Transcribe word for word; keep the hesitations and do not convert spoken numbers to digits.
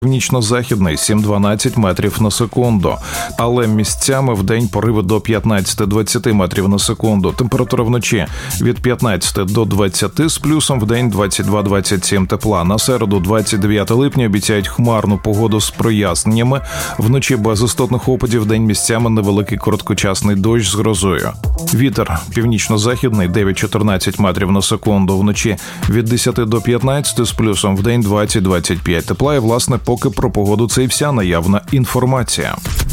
Північно-західний – сім-дванадцять метрів на секунду, але місцями вдень пориви до п'ятнадцять-двадцять метрів на секунду. Температура вночі від п'ятнадцяти до двадцяти, з плюсом вдень двадцять два - двадцять сім тепла. На середу, двадцять дев'яте липня, обіцяють хмарну погоду з проясненнями. Вночі без істотних опадів, вдень місцями невеликий короткочасний дощ з грозою. Вітер північно-західний – дев'ять-чотирнадцять метрів на секунду. Вночі від десяти до п'ятнадцяти, з плюсом вдень двадцять - двадцять п'ять тепла. І, власне, поки про погоду це і вся наявна інформація.